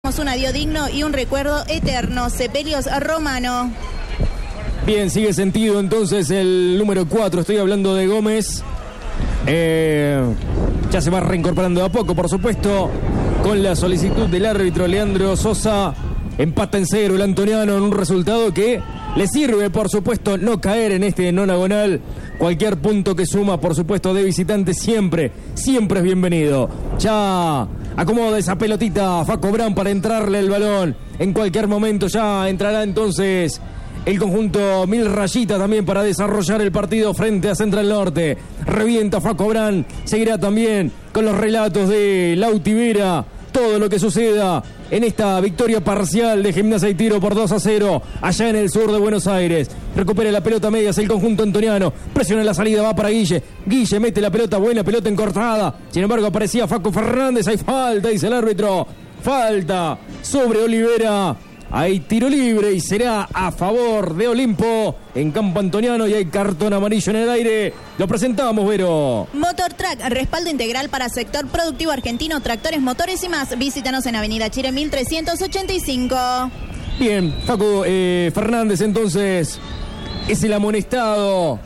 un adiós digno y un recuerdo eterno. Sepelios Romano. Bien, sigue sentido entonces el número 4. Estoy hablando de Gómez. Ya se va reincorporando de a poco, por supuesto, con la solicitud del árbitro Leandro Sosa. Empata en 0 el antoniano en un resultado que le sirve, por supuesto, no caer en este nonagonal. Cualquier punto que suma, por supuesto, de visitante siempre es bienvenido. Ya acomoda esa pelotita Faco Brown para entrarle el balón. En cualquier momento ya entrará entonces el conjunto Mil Rayitas también para desarrollar el partido frente a Central Norte. Revienta Faco Brown, seguirá también con los relatos de Lauti Vera. Todo lo que suceda en esta victoria parcial de Gimnasia y Tiro por 2-0 allá en el sur de Buenos Aires. Recupera la pelota medias el conjunto antoniano. Presiona la salida, va para Guille. Guille mete la pelota, buena pelota encortada. Sin embargo aparecía Facu Fernández. Hay falta, dice el árbitro. Falta sobre Olivera. Hay tiro libre y será a favor de Olimpo en campo antoniano y hay cartón amarillo en el aire. Lo presentamos, Vero. Motortrack, respaldo integral para sector productivo argentino, tractores, motores y más. Visítanos en Avenida Chile 1385. Bien, Facu Fernández entonces es el amonestado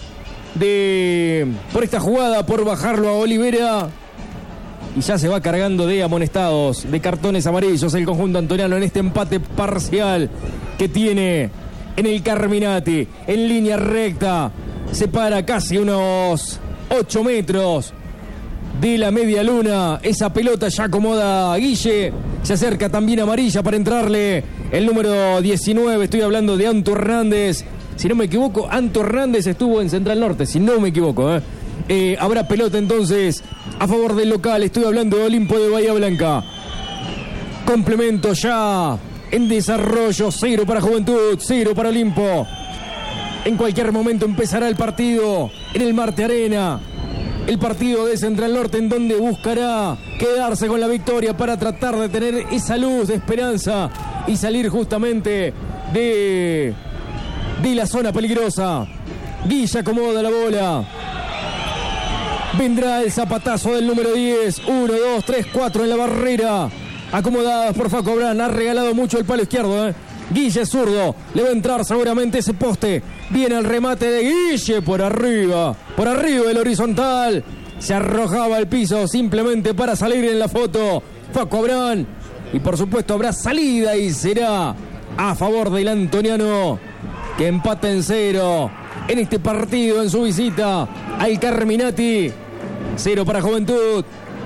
por esta jugada, por bajarlo a Olivera. Y ya se va cargando de amonestados, de cartones amarillos el conjunto antoniano en este empate parcial que tiene en el Carminati. En línea recta, separa casi unos 8 metros de la media luna. Esa pelota ya acomoda a Guille. Se acerca también amarilla para entrarle el número 19. Estoy hablando de Anto Hernández. Si no me equivoco, Anto Hernández estuvo en Central Norte, si no me equivoco, habrá pelota entonces a favor del local. Estoy hablando de Olimpo de Bahía Blanca. Complemento ya en desarrollo. 0 para Juventud, 0 para Olimpo. En cualquier momento empezará el partido en el Marte Arena. El partido de Central Norte en donde buscará quedarse con la victoria para tratar de tener esa luz de esperanza y salir justamente de la zona peligrosa. Guilla acomoda la bola. Vendrá el zapatazo del número 10. 1, 2, 3, 4 en la barrera. Acomodadas por Faco Brown. Ha regalado mucho el palo izquierdo. Guille zurdo. Le va a entrar seguramente ese poste. Viene el remate de Guille por arriba. Por arriba del horizontal. Se arrojaba al piso simplemente para salir en la foto. Faco Brown. Y por supuesto habrá salida y será a favor del antoniano, que empata en 0 en este partido en su visita al Carminati. 0 para Juventud,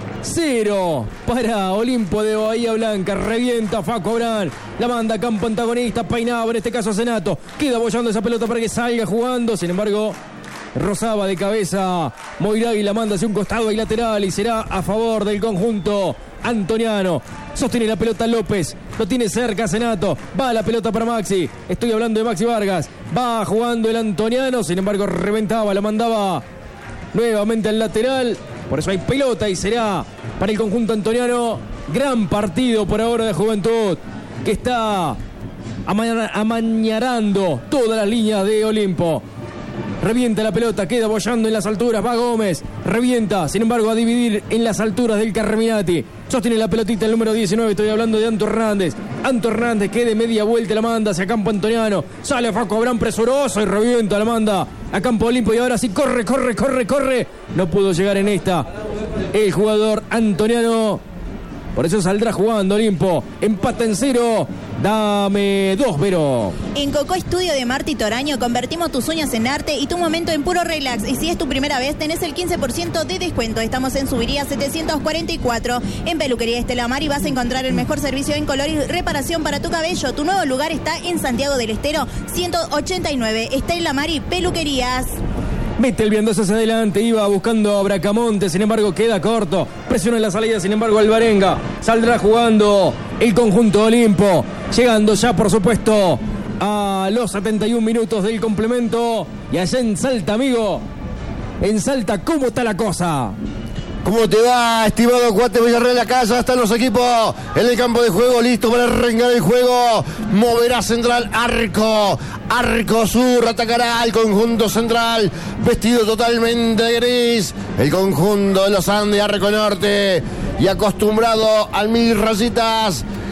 0 para Olimpo de Bahía Blanca. Revienta Faco Brown, la manda a campo antagonista, peinado en este caso a Senato. Queda bollando esa pelota para que salga jugando. Sin embargo, rozaba de cabeza Moiragui, la manda hacia un costado y lateral y será a favor del conjunto antoniano. Sostiene la pelota López, lo tiene cerca Senato, va la pelota para Maxi. Estoy hablando de Maxi Vargas. Va jugando el antoniano, sin embargo reventaba, la mandaba nuevamente al lateral. Por eso hay pelota y será para el conjunto antoniano. Gran partido por ahora de Juventud, que está amañarando todas las líneas de Olimpo. Revienta la pelota, queda bollando en las alturas, va Gómez, revienta, sin embargo a dividir en las alturas del Carminati. Sostiene la pelotita el número 19, estoy hablando de Anto Hernández. Anto Hernández que de media vuelta la manda hacia campo antoniano. Sale Faco Brown presuroso y revienta, la manda a campo Olimpo y ahora sí corre. No pudo llegar en esta el jugador antoniano. Por eso saldrá jugando Olimpo. Empata en 0. Dame 2, Vero. En Coco Estudio de Marti Toraño convertimos tus uñas en arte y tu momento en puro relax. Y si es tu primera vez, tenés el 15% de descuento. Estamos en Subiría 744. En Peluquería Estela Mari vas a encontrar el mejor servicio en color y reparación para tu cabello. Tu nuevo lugar está en Santiago del Estero 189. Estela Mari Peluquerías. Mete el viandoso hacia adelante, iba buscando a Bracamonte, sin embargo queda corto. Presiona en la salida, sin embargo Alvarenga. Saldrá jugando el conjunto Olimpo. Llegando ya, por supuesto, a los 71 minutos del complemento. Y allá en Salta, amigo. En Salta, ¿cómo está la cosa? ¿Cómo te va, estimado Cuate Villarreal? Acá ya están los equipos en el campo de juego, listo para arrancar el juego. Moverá Central, Arco Sur, atacará al conjunto Central, vestido totalmente de gris. El conjunto de los Andes, Arco Norte, y acostumbrado al Mil Rayitas,